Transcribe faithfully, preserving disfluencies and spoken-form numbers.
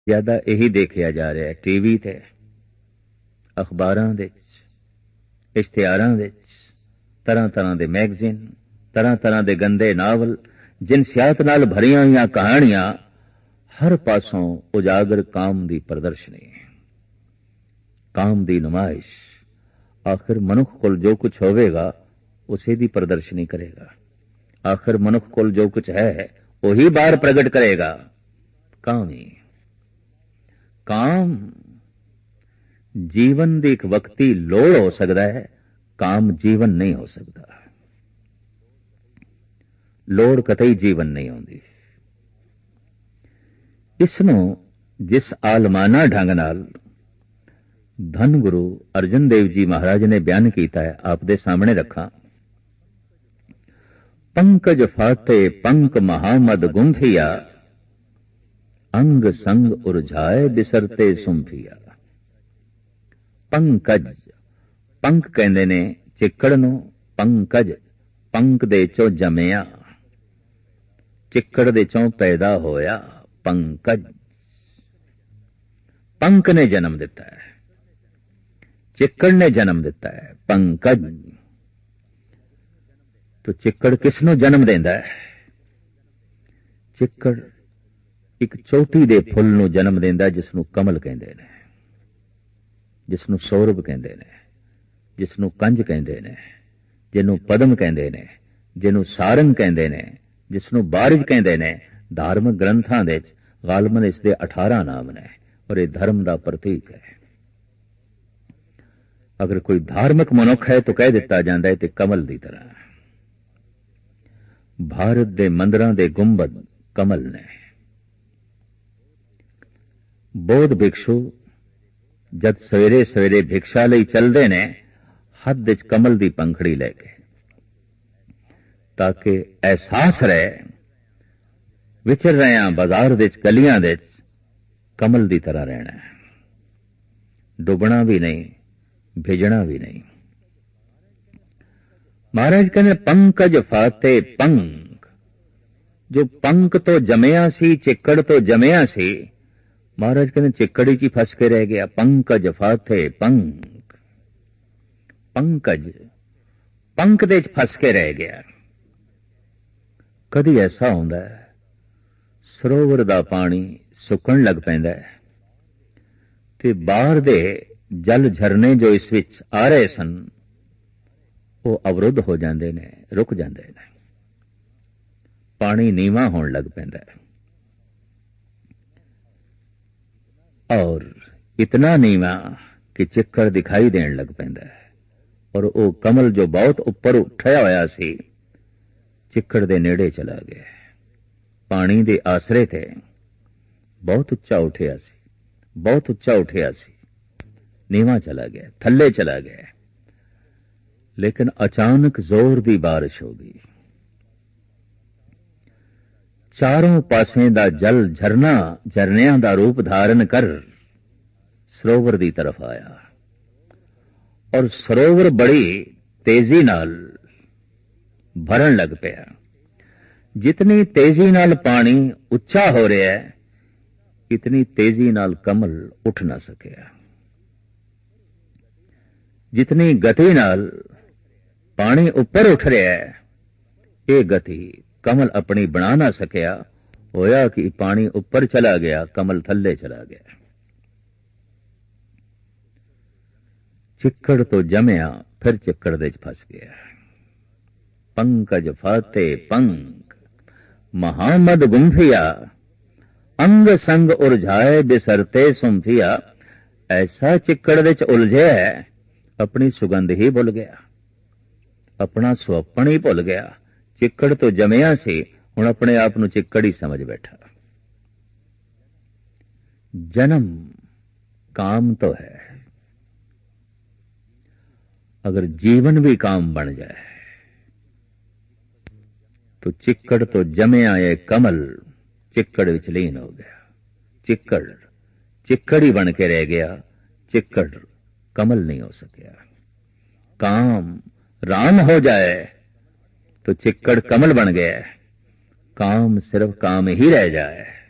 ਜ਼ਿਆਦਾ ਇਹੀ ਦੇਖਿਆ ਜਾ ਰਿਹਾ ਟੀਵੀ ਤੇ, ਅਖਬਾਰਾਂ ਦੇ ਵਿੱਚ, ਇਸ਼ਤਿਹਾਰਾਂ ਵਿੱਚ, ਤਰ੍ਹਾਂ ਤਰ੍ਹਾਂ ਦੇ ਮੈਗਜ਼ੀਨ, ਤਰ੍ਹਾਂ ਤਰ੍ਹਾਂ ਦੇ ਗੰਦੇ ਨਾਵਲ, ਜਿਨਸਿਆਤ ਨਾਲ ਭਰੀਆਂ ਹੋਈਆਂ ਕਹਾਣੀਆਂ, ਹਰ ਪਾਸੋਂ ਉਜਾਗਰ ਕਾਮ ਦੀ ਪ੍ਰਦਰਸ਼ਨੀ, ਕਾਮ ਦੀ ਨੁਮਾਇਸ਼। ਆਖਿਰ ਮਨੁੱਖ ਕੋਲ ਜੋ ਕੁਝ ਹੋਵੇਗਾ ਉਸੇ ਦੀ ਪ੍ਰਦਰਸ਼ਨੀ ਕਰੇਗਾ। ਆਖਿਰ ਮਨੁੱਖ ਕੋਲ ਜੋ ਕੁਝ ਹੈ ਉਹੀ ਬਾਹਰ ਪ੍ਰਗਟ ਕਰੇਗਾ। ਕਾਮ ਹੀ ਕਾਮ ਜੀਵਨ ਦੀ ਇੱਕ ਵਕਤੀ ਲੋੜ ਹੋ ਸਕਦਾ ਹੈ, ਕਾਮ ਜੀਵਨ ਨਹੀਂ ਹੋ ਸਕਦਾ। ਲੋੜ ਕਤਈ ਜੀਵਨ ਨਹੀਂ ਆਉਂਦੀ। ਇਸ ਨੂੰ ਜਿਸ ਆਲਮਾਨਾ ਢੰਗ ਨਾਲ ਧੰਨ ਗੁਰੂ ਅਰਜਨ ਦੇਵ ਜੀ ਮਹਾਰਾਜ ਨੇ ਬਿਆਨ ਕੀਤਾ ਹੈ, ਆਪ ਦੇ ਸਾਹਮਣੇ ਰੱਖਾਂ। ਪੰਕਜ ਫਾਤੇ ਪੰਕ ਮਹਾਮਦ ਗੁੰਫਿਆ, ਅੰਗ ਸੰਗ ਉਰਝਾਏ ਬਿਸਰਤੇ ਸੁੰਫੀਆ। ਪੰਕਜ, ਪੰਕ ਕਹਿੰਦੇ ਨੇ ਚਿੱਕੜ ਨੂੰ, ਪੰਕਜ ਪੰਕ ਦੇ ਚੋਂ ਜੰਮਿਆ, ਚਿੱਕੜ ਦੇ ਚੋਂ ਪੈਦਾ ਹੋਇਆ। ਪੰਕਜ, ਪੰਕ ਨੇ ਜਨਮ ਦਿੱਤਾ ਹੈ, ਚਿੱਕੜ ਨੇ ਜਨਮ ਦਿੱਤਾ ਹੈ। ਪੰਕਜ ਤੋ ਚਿੱਕੜ ਕਿਸ ਨੂੰ ਜਨਮ ਦਿੰਦਾ ਹੈ? ਚਿੱਕੜ ਇੱਕ ਚੋਟੀ ਦੇ ਫੁੱਲ ਨੂੰ ਜਨਮ ਦਿੰਦਾ, ਜਿਸ ਨੂੰ ਕਮਲ ਕਹਿੰਦੇ ਨੇ, ਜਿਸ ਨੂੰ ਸੌਰਭ ਕਹਿੰਦੇ ਨੇ, ਜਿਸ ਨੂੰ ਕੰਜ ਕਹਿੰਦੇ ਨੇ, ਜਿਹਨੂੰ ਪਦਮ ਕਹਿੰਦੇ ਨੇ, ਜਿਹਨੂੰ ਸਾਰੰਗ ਕਹਿੰਦੇ ਨੇ, ਜਿਸ ਨੂੰ ਬਾਰਿਜ ਕਹਿੰਦੇ ਨੇ। ਧਾਰਮਿਕ ਗ੍ਰੰਥਾਂ ਦੇ ਵਿੱਚ ਗਾਲਬਨ ਇਸ ਦੇ ਅਠਾਰਾਂ ਨਾਮ ਨੇ, ਔਰ ਇਹ ਧਰਮ ਦਾ ਪ੍ਰਤੀਕ ਹੈ। ਅਗਰ ਕੋਈ ਧਾਰਮਿਕ ਮਨੁੱਖ ਹੈ ਤਾਂ ਕਹਿ ਦਿੱਤਾ ਜਾਂਦਾ ਹੈ ਤੇ ਕਮਲ ਦੀ ਤਰ੍ਹਾਂ। ਭਾਰਤ ਦੇ ਮੰਦਰਾਂ ਦੇ ਗੁੰਬਦ ਕਮਲ ਨੇ। ਬੌਧ ਭਿਕਸ਼ੂ ਜਦ ਸਵੇਰੇ ਸਵੇਰੇ ਭਿਕਸ਼ਾ ਲਈ ਚੱਲਦੇ ਨੇ, ਹੱਥ ਵਿੱਚ ਕਮਲ ਦੀ ਪੰਖੜੀ ਲੈ ਕੇ, ਤਾਂ ਕਿ ਅਹਿਸਾਸ ਰਹੇ ਵਿਚਰ ਰਹੇ ਹਾਂ ਬਾਜ਼ਾਰ ਵਿੱਚ, ਗਲੀਆਂ ਵਿੱਚ, ਕਮਲ ਦੀ ਤਰ੍ਹਾਂ ਰਹਿਣਾ, ਡੁੱਬਣਾ ਵੀ ਨਹੀਂ, ਭਿਜਣਾ ਵੀ ਨਹੀਂ। ਮਹਾਰਾਜ ਕਹਿੰਦੇ ਪੰਕਜ ਫਾਤੇ ਪੰਕ, ਜੋ ਪੰਕ ਤੋਂ ਜੰਮਿਆ ਸੀ, ਚਿੱਕੜ ਤੋਂ ਜੰਮਿਆ ਸੀ, ਮਹਾਰਾਜ ਕਹਿੰਦੇ ਚਿੱਕੜੀ ਚ ਹੀ ਫਸ ਕੇ ਰਹਿ ਗਿਆ। ਪੰਕਜ ਫਾਤੇ ਪੰਕ, ਪੰਕਜ ਪੰਕ ਦੇ ਚ ਫਸ ਕੇ ਰਹਿ ਗਿਆ। ਕਦੀ ਐਸਾ ਹੁੰਦਾ ਹੈ ਸਰੋਵਰ ਦਾ ਪਾਣੀ ਸੁੱਕਣ ਲੱਗ ਪੈਂਦਾ ਹੈ ਤੇ ਬਾਹਰ ਦੇ ਜਲ ਝਰਨੇ ਜੋ ਇਸ ਵਿੱਚ ਆ ਰਹੇ ਸਨ ਉਹ ਅਵਰੁੱਧ ਹੋ ਜਾਂਦੇ ਨੇ, ਰੁਕ ਜਾਂਦੇ ਨੇ, ਪਾਣੀ ਨੀਵਾਂ ਹੋਣ ਲੱਗ ਪੈਂਦਾ ਹੈ। ਔਰ ਇਤਨਾ ਨੀਵਾਂ ਕਿ ਚਿੱਕੜ ਦਿਖਾਈ ਦੇਣ ਲੱਗ ਪੈਂਦਾ ਹੈ। ਔਰ ਉਹ ਕਮਲ ਜੋ ਬਹੁਤ ਉੱਪਰ ਉੱਠਿਆ ਹੋਇਆ ਸੀ, ਚਿੱਕੜ ਦੇ ਨੇੜੇ ਚਲਾ ਗਿਆ। ਪਾਣੀ ਦੇ ਆਸਰੇ ਤੇ ਬਹੁਤ ਉੱਚਾ ਉੱਠਿਆ ਸੀ, ਬਹੁਤ ਉੱਚਾ ਉੱਠਿਆ ਸੀ, ਨੀਵਾਂ ਚਲਾ ਗਿਆ, ਥੱਲੇ ਚਲਾ ਗਿਆ। ਲੇਕਿਨ ਅਚਾਨਕ ਜ਼ੋਰ ਦੀ ਬਾਰਿਸ਼ ਹੋ ਗਈ। ਚਾरों ਪਾਸੇ ਦਾ ਜਲ ਝਰਨਾ, ਝਰਨਿਆਂ ਦਾ ਰੂਪ ਧਾਰਨ ਕਰ ਸਰੋਵਰ ਦੀ ਤਰਫ ਆਇਆ। ਔਰ ਸਰੋਵਰ ਬੜੀ ਤੇਜ਼ੀ ਨਾਲ ਭਰਨ ਲੱਗ ਪਿਆ। ਜਿਤਨੀ ਤੇਜ਼ੀ ਨਾਲ ਪਾਣੀ ਉੱਚਾ ਹੋ ਰਿਹਾ ਹੈ, ਇਤਨੀ ਤੇਜ਼ੀ ਨਾਲ ਕਮਲ ਉੱਠ ਨਾ ਸਕਿਆ। ਜਿਤਨੀ ਗਤੀ ਨਾਲ ਪਾਣੀ ਉੱਪਰ ਉੱਠ ਰਿਹਾ ਹੈ, ਇਹ ਗਤੀ ਕਮਲ ਆਪਣੀ ਬਣਾ ਨਾ ਸਕਿਆ। ਹੋਇਆ ਕਿ ਪਾਣੀ ਉੱਪਰ ਚਲਾ ਗਿਆ, ਕਮਲ ਥੱਲੇ ਚਲਾ ਗਿਆ। ਚਿੱਕੜ ਤੋਂ ਜੰਮਿਆ, ਫਿਰ ਚਿੱਕੜ ਦੇ ਚ ਫਸ ਗਿਆ। ਪੰਕਜ ਫਾਤੇ ਪੰਕ ਮਹਾਮਦ ਗੁੰਫਿਆ, ਅੰਗ ਸੰਗ ਉਰਝਾਏ ਬਿਸਰਤੇ ਸੁੰਫਿਆ। ਐਸਾ ਚਿੱਕੜ ਵਿੱਚ ਉਲਝਿਆ ਹੈ, ਆਪਣੀ ਸੁਗੰਧ ਹੀ ਭੁੱਲ ਗਿਆ, ਆਪਣਾ ਸੁਹੱਪਣ ਹੀ ਭੁੱਲ ਗਿਆ। ਚਿੱਕੜ ਤੋਂ ਜੰਮਿਆ ਸੀ, ਹੁਣ ਆਪਣੇ ਆਪ ਨੂੰ ਚਿੱਕੜ ਹੀ ਸਮਝ ਬੈਠਾ। ਜਨਮ ਕਾਮ ਤੋਂ ਹੈ। ਅਗਰ ਜੀਵਨ ਵੀ ਕਾਮ ਬਣ ਜਾਏ तो चिक्कड़ तो जमया ये कमल चिक्कड़ विच लीन हो गया। चिक्कड़ चिक्कड़ ही बन के रह गया, चिक्कड़ कमल नहीं हो सकिया। काम राम हो जाए तो चिक्कड़ कमल बन गया, काम सिर्फ काम ही रह जाए